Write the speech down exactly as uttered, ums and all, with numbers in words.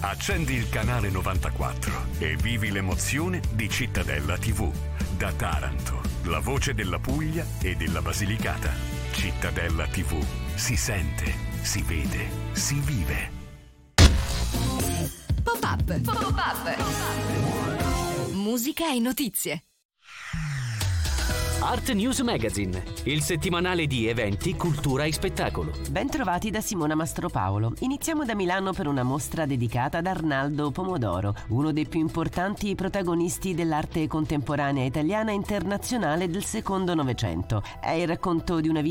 Accendi il canale novantaquattro e vivi l'emozione di Cittadella tivù. Da Taranto, la voce della Puglia e della Basilicata. Cittadella tivù. Si sente, si vede, si vive. Pop-up. Pop-up. Musica e notizie. Art News Magazine, il settimanale di eventi, cultura e spettacolo. Ben trovati da Simona Mastropaolo. Iniziamo da Milano per una mostra dedicata ad Arnaldo Pomodoro, uno dei più importanti protagonisti dell'arte contemporanea italiana e internazionale del secondo Novecento. È il racconto di una vita